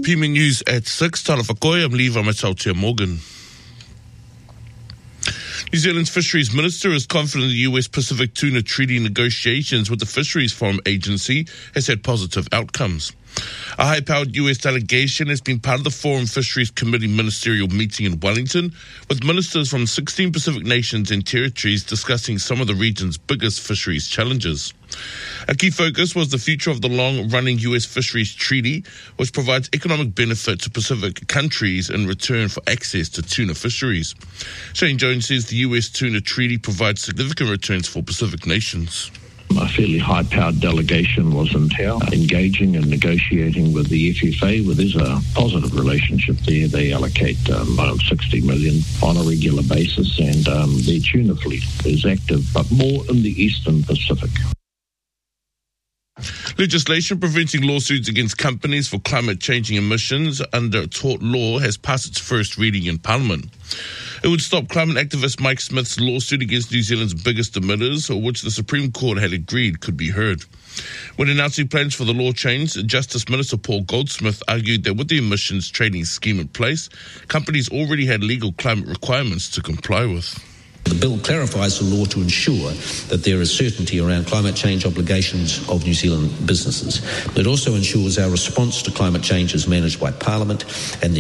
PM News at 6, Tala Whakoe, I'm Levi Matautia Morgan. New Zealand's Fisheries Minister is confident the US Pacific Tuna Treaty negotiations with the Fisheries Forum Agency has had positive outcomes. A high-powered US delegation has been part of the Forum Fisheries Committee ministerial meeting in Wellington, with ministers from 16 Pacific nations and territories discussing some of the region's biggest fisheries challenges. A key focus was the future of the long-running US Fisheries Treaty, which provides economic benefit to Pacific countries in return for access to tuna fisheries. Shane Jones says the US Tuna Treaty provides significant returns for Pacific nations. A fairly high-powered delegation was in town, engaging and negotiating with the FFA. Well, there's a positive relationship there. They allocate $60 million on a regular basis, and their tuna fleet is active, but more in the Eastern Pacific. Legislation preventing lawsuits against companies for climate-changing emissions under tort law has passed its first reading in Parliament. It would stop climate activist Mike Smith's lawsuit against New Zealand's biggest emitters, which the Supreme Court had agreed could be heard. When announcing plans for the law change, Justice Minister Paul Goldsmith argued that with the emissions trading scheme in place, companies already had legal climate requirements to comply with. The bill clarifies the law to ensure that there is certainty around climate change obligations of New Zealand businesses. It also ensures our response to climate change is managed by Parliament and the